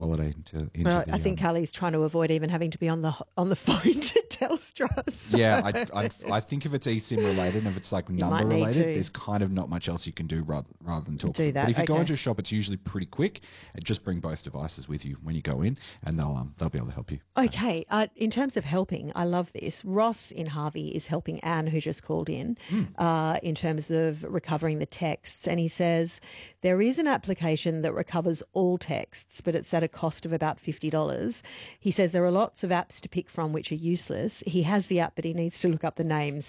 holiday into Well, the. I think Carly's trying to avoid even having to be on the phone to Telstra. So. Yeah, I think if it's eSIM related and if it's like number might need related, to. there's kind of not much else you can do rather than talk. Do that, But if you go okay. into a shop, it's usually pretty quick. And just bring both devices with you when you go in, and they'll be able to help you. Okay, in terms of helping, I love this. Ross in Harvey is helping Anne, who just called in terms of recovering the texts. And he says, there is an application that recovers all texts, but it's at a cost of about $50. He says there are lots of apps to pick from which are useless. He has the app, but he needs to look up the name.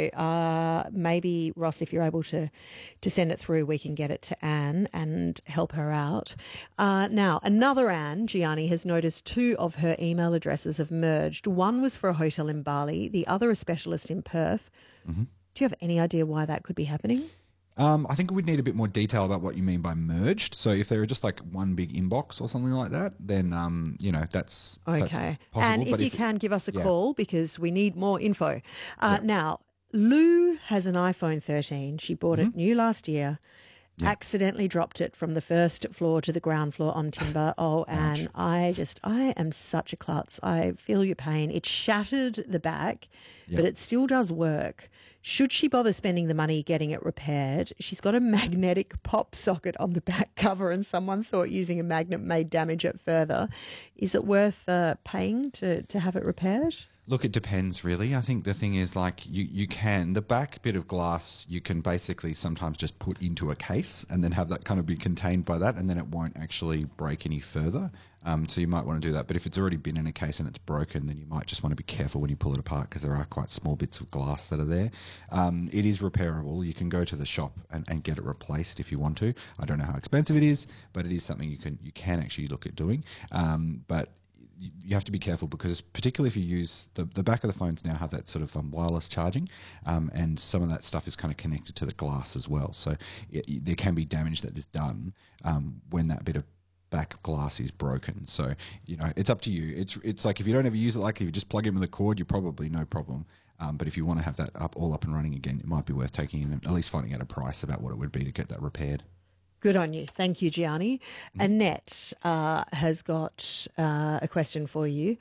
So maybe, Ross, if you're able to send it through, we can get it to Anne and help her out. Now, another Anne, Gianni, has noticed two of her email addresses have merged. One was for a hotel in Bali, the other a specialist in Perth. Mm-hmm. Do you have any idea why that could be happening? I think we'd need a bit more detail about what you mean by merged. So if they're just like one big inbox or something like that, then, that's okay. That's possible. And if you can, give us a call because we need more info. Now, Lou has an iPhone 13. She bought it new last year. Accidentally dropped it from the first floor to the ground floor on timber. Oh, and I am such a klutz. I feel your pain. It shattered the back, but it still does work. Should she bother spending the money getting it repaired? She's got a magnetic pop socket on the back cover and someone thought using a magnet may damage it further. Is it worth paying to have it repaired? Look, it depends really. I think the thing is like you can, the back bit of glass you can basically sometimes just put into a case and then have that kind of be contained by that and then it won't actually break any further. So you might want to do that. But if it's already been in a case and it's broken, then you might just want to be careful when you pull it apart because there are quite small bits of glass that are there. It is repairable. You can go to the shop and get it replaced if you want to. I don't know how expensive it is, but it is something you can actually look at doing. But you have to be careful because particularly if you use the back of the phones now have that sort of wireless charging and some of that stuff is kind of connected to the glass as well. So there can be damage that is done when that bit of back glass is broken. So, it's up to you. It's like if you don't ever use it, like if you just plug in with a cord, you're probably no problem. But if you want to have that all up and running again, it might be worth taking in, at least finding out a price about what it would be to get that repaired. Good on you. Thank you, Gianni. Annette has got a question for you.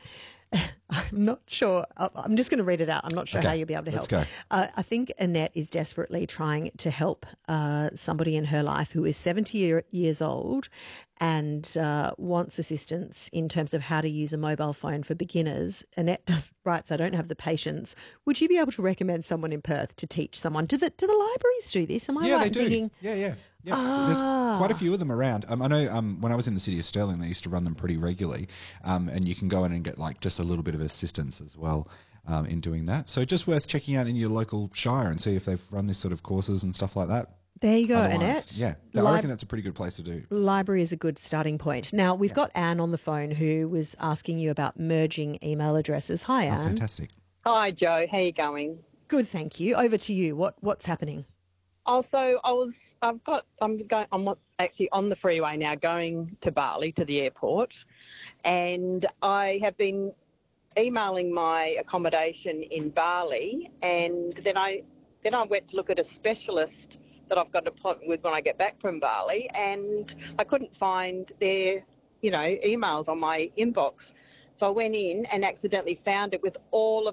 I'm not sure. I'm just going to read it out. I'm not sure how you'll be able to help. Let's go. I think Annette is desperately trying to help somebody in her life who is 70 years old and wants assistance in terms of how to use a mobile phone for beginners. Annette writes, I don't have the patience. Would you be able to recommend someone in Perth to teach someone? Do the libraries do this? Am I right in thinking? Yeah. There's quite a few of them around. I know when I was in the city of Stirling, they used to run them pretty regularly, and you can go in and get like just a little bit of assistance as well in doing that. So just worth checking out in your local shire and see if they've run this sort of courses and stuff like that. There you go, Otherwise, Annette. Yeah, I reckon that's a pretty good place to do. Library is a good starting point. Now, we've got Anne on the phone who was asking you about merging email addresses. Hi, Anne. Fantastic. Hi, Joe. How you going? Good, thank you. Over to you. What's happening? Also, I'm actually on the freeway now going to Bali, to the airport, and I have been emailing my accommodation in Bali, and then I went to look at a specialist that I've got an appointment with when I get back from Bali, and I couldn't find their, emails on my inbox. So I went in and accidentally found it with all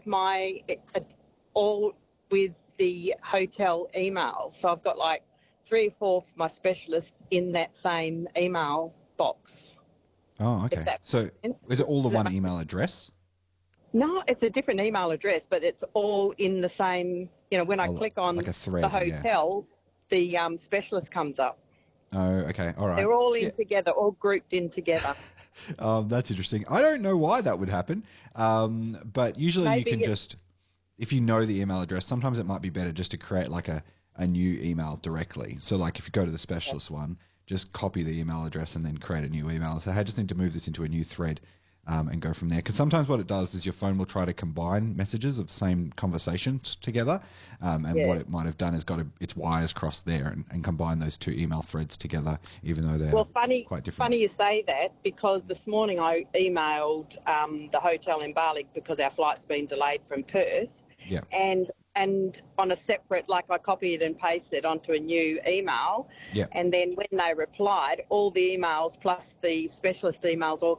with the hotel emails. So I've got like 3 or 4 of my specialists in that same email box. Oh, okay. So is it all the one email address? No, it's a different email address, but it's all in the same, when I click on like a thread, the hotel, the specialist comes up. Oh, okay. All right. They're all in together, all grouped in together. That's interesting. I don't know why that would happen, but usually you can just, if you know the email address, sometimes it might be better just to create like a new email directly. So like if you go to the specialist one, just copy the email address and then create a new email. So I just need to move this into a new thread and go from there. Because sometimes what it does is your phone will try to combine messages of same conversations together. What it might have done is got its wires crossed there and combine those 2 email threads together, even though they're quite different. Funny you say that, because this morning I emailed the hotel in Bali because our flight's been delayed from Perth. Yeah. And on a separate, like I copied and pasted onto a new email. Yeah. And then when they replied, all the emails plus the specialist emails all